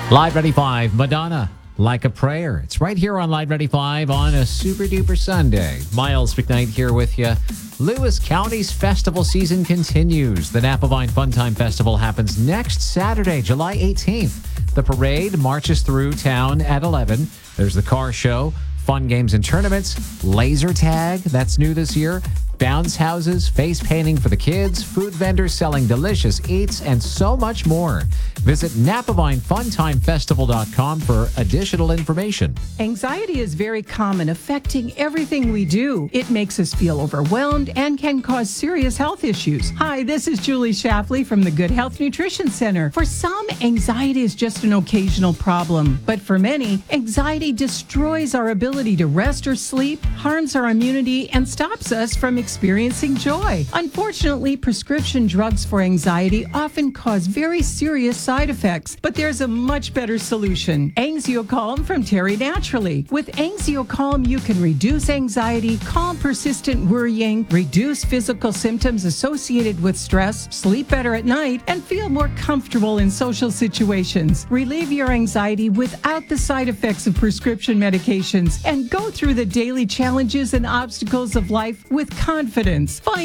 Live Ready 5, Madonna, Like a Prayer. It's right here on Live Ready 5 on a super duper Sunday. Miles McKnight here with you. Lewis County's festival season continues. The Napa Vine Funtime Festival happens next Saturday, July 18th. The parade marches through town at 11. There's the car show, fun games and tournaments, laser tag, that's new this year, bounce houses, face painting for the kids, food vendors selling delicious eats, and so much more. Visit NapaVineFunTimeFestival.com for additional information. Anxiety is very common, affecting everything we do. It makes us feel overwhelmed and can cause serious health issues. Hi, this is Julie Shafley from the Good Health Nutrition Center. For some, anxiety is just an occasional problem. But for many, anxiety destroys our ability to rest or sleep, harms our immunity, and stops us from experiencing joy. Unfortunately, prescription drugs for anxiety often cause very serious side effects, but there's a much better solution. Angziocalm from Terry Naturally. With Angziocalm, you can reduce anxiety, calm persistent worrying, reduce physical symptoms associated with stress, sleep better at night, and feel more comfortable in social situations. Relieve your anxiety without the side effects of prescription medications and go through the daily challenges and obstacles of life with confidence. Find